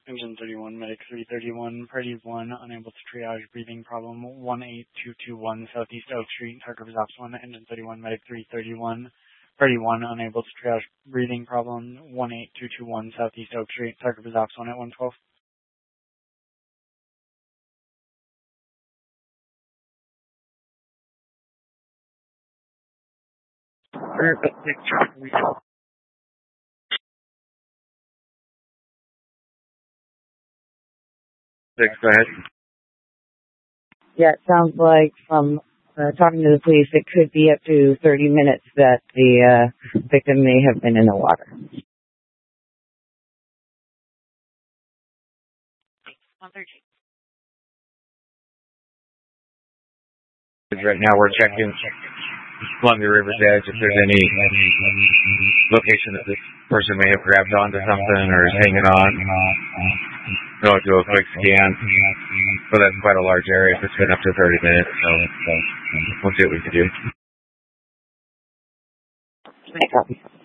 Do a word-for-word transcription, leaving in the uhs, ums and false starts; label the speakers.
Speaker 1: Engine thirty-one, Medic three thirty-one, Party one, unable to triage, breathing problem, one eight two two one Southeast Oak Street, Target Ops one, Engine thirty-one, Medic three thirty-one, Party one, unable to triage, breathing problem, one eight two two one Southeast Oak Street, Target Ops one at one twelve.
Speaker 2: Six, go ahead.
Speaker 3: Yeah, it sounds like from uh, talking to the police, it could be up to thirty minutes that the uh, victim may have been in the water.
Speaker 2: Right now we're checking along the river's edge if there's any location that this person may have grabbed onto something or is hanging on. We'll do a quick scan, but that's quite a large area if it's been up to thirty minutes, so we'll see what we can do.